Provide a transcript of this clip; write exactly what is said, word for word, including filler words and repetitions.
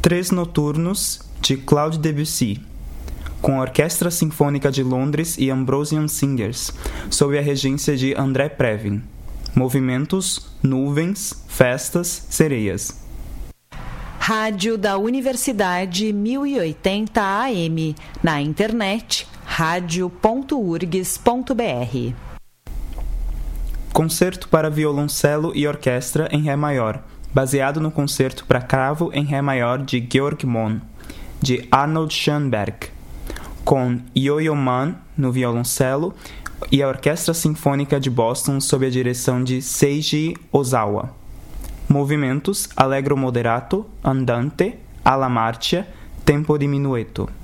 Três Noturnos, de Claude Debussy, com a Orquestra Sinfônica de Londres e Ambrosian Singers, sob a regência de André Previn. Movimentos, nuvens, festas, sereias. Rádio da Universidade mil e oitenta A M, na internet rádio ponto urgs ponto br. Concerto para violoncelo e orquestra em Ré maior, baseado no concerto para cravo em Ré maior de Georg Mohn, de Arnold Schoenberg, com Yo-Yo Man no violoncelo e a Orquestra Sinfônica de Boston sob a direção de Seiji Ozawa. Movimentos: Allegro moderato, andante, alla marcia, tempo diminueto.